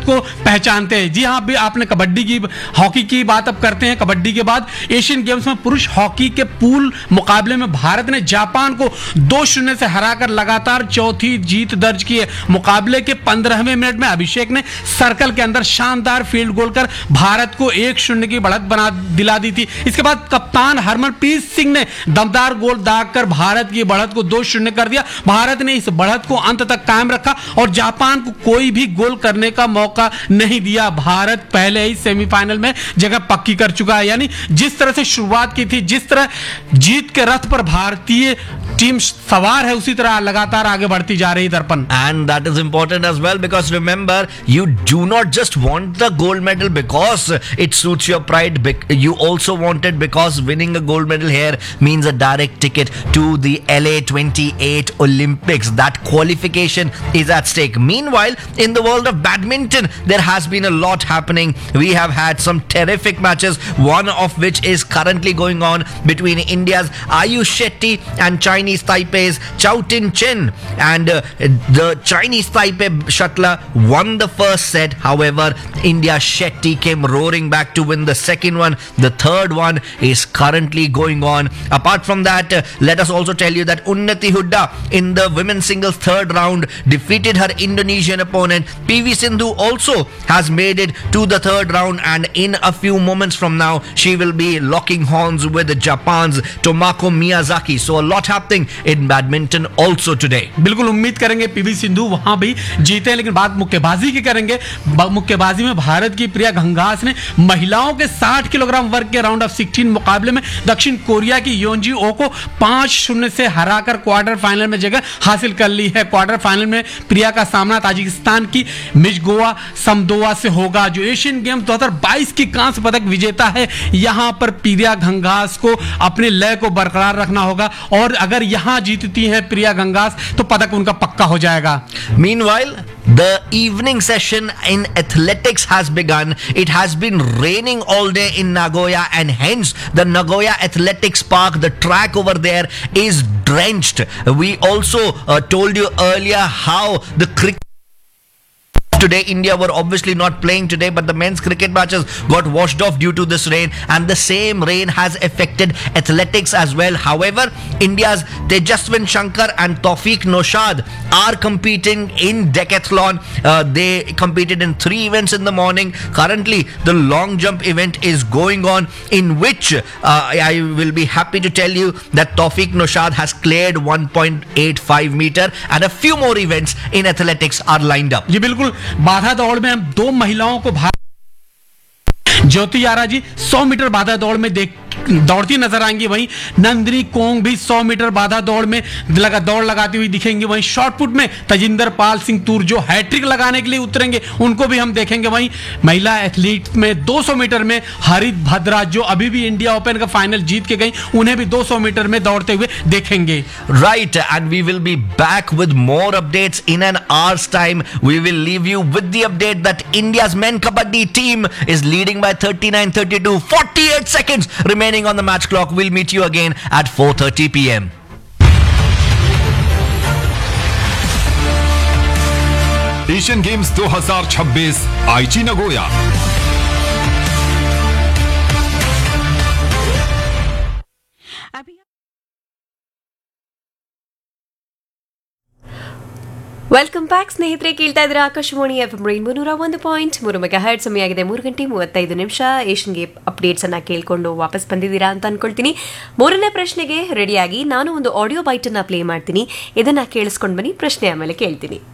को पहचानते हैं। जी हाँ, अभी आपने कबड्डी की, हॉकी की बात अब करते हैं। कबड्डी के बाद एशियन गेम्स में पुरुष हॉकी के पूल मुकाबले में भारत ने जापान को 2-0 से हराकर लगातार चौथी जीत दर्ज की है। मुकाबले के 15वें मिनट में अभिषेक ने सर्कल के अंदर शानदार फील्ड गोल कर भारत को 1-0 की बढ़त दिला दी थी। इसके बाद कप्तान हरमनप्रीत सिंह ने दमदार गोल दागकर भारत की बढ़त को 2-0 कर दिया। भारत ने इस बढ़त को अंत तक कायम रखा और जापान को कोई भी गोल करने का मौका नहीं दिया। भारत पहले ही सेमीफाइनल में जगह पक्की कर चुका है। यानी जिस तरह से शुरुआत की थी, जिस तरह जीत के रथ पर भारतीय टीम सवार है, उसी तरह लगातार आगे बढ़ती जा रही दर्पण। And that is important as well, because remember, you do not just want the gold medal because it suits your pride. You also want it because winning a gold medal here means a direct ticket to the LA 28 Olympics. That qualification is at stake. Meanwhile, in the world of badminton, there has been a lot happening. We have had some terrific matches, one of which is currently going on between India's Ayush Shetty and Chinese Taipei's Chao Tin Chen. And the Chinese Taipei shuttler won the first set. However, India's Shetty came roaring back to win the second one. The third one is currently going on. Apart from that, let us also tell you that Unnati Hooda in the women's singles third round defeated her Indonesian opponent. PV Sindhu also has made it to the third round, and in a few moments from now, she will be locking horns with Japan's Tomoko Miyazaki. So a lot happening in badminton also today. बिल्कुल उम्मीद करेंगे PV Sindhu वहां भी जीते, लेकिन बात मुक्केबाजी की करेंगे। मुक्केबाजी में भारत की प्रिया घंगास ने महिलाओं के 60 किलोग्राम वर्ग के राउंड ऑफ 16 मुकाबले में दक्षिण कोरिया की योंजी ओ को 5-0 से हराकर क्वार्टर फाइनल में जगह हासिल कर ली है। क्वार्टर फाइनल में प्रिया का सामना ताजिकिस्तान की मिजगोवा समदोवा से होगा, जो एशियन गेम्स 2022 की कांस्य पदक विजेता है। यहां पर प्रिया घंगास को अपने लय को बरकरार रखना होगा और अगर यहां जीतती हैं प्रिया घंगास तो पदक उनका पक्का हो जाएगा। Meanwhile, the evening session in athletics has begun. It has been raining all day in Nagoya, and hence the Nagoya Athletics Park, the track over there, is drenched. We also told you earlier how the cricket today, India were obviously not playing today, but the men's cricket matches got washed off due to this rain, and the same rain has affected athletics as well. However, India's Tejaswin Shankar and Tawfiq Noshad are competing in decathlon. They competed in 3 events in the morning. Currently, the long jump event is going on, in which I will be happy to tell you that Tawfiq Noshad has cleared 1.85 meter, and a few more events in athletics are lined up. जी बिल्कुल, बाधा दौड़ में हम 2 महिलाओं को ज्योति यारा जी 100 metre बाधा दौड़ में दौड़ती नजर आएंगी। वहीं नंदिनी कोंग भी 100 मीटर बाधा दौड़ में दौड़ लगाती हुई दिखेंगी। वहीं शॉटपुट में तजिंदर पाल सिंह तूर जो हैट्रिक लगाने के लिए उतरेंगे, उनको भी हम देखेंगे। वहीं महिला एथलीट में 200 मीटर में हरित भद्रा जो अभी भी इंडिया ओपन का फाइनल जीत के गई, उन्हें भी 200 मीटर में दौड़ते हुए देखेंगे। Right, and we will be back with more updates in an hour's time. We will leave you with the update that India's men kabaddi team is leading by 39-32, 48 seconds remaining on the match clock. We'll meet you again at 4:30 p.m. Asian games 2026 आईची Nagoya. Welcome back ಸ್ನೇಹಿತರೆ, ಕೇಳ್ತಾ ಇದ್ರೆ Akashvani FM rainbow 101.3 megahertz. ಸಮಯ ಆಗಿದೆ 3:35. Asian game updates ಅನ್ನ ಕೇಳ್ಕೊಂಡು ವಾಪಸ್ ಬಂದಿದ್ದೀರಾ ಅಂತ ಅನ್ಕೊಳ್ತೀನಿ. 3ನೇ ಪ್ರಶ್ನೆಗೆ ರೆಡಿಯಾಗಿ ನಾನು ಒಂದು ಆಡಿಯೋ ಬೈಟ್ ಅನ್ನ ಪ್ಲೇ ಮಾಡ್ತೀನಿ. ಇದನ್ನ ಕೇಳಿಸ್ಕೊಂಡು ಬನ್ನಿ, ಪ್ರಶ್ನೆ ಆಮೇಲೆ ಕೇಳ್ತೀನಿ.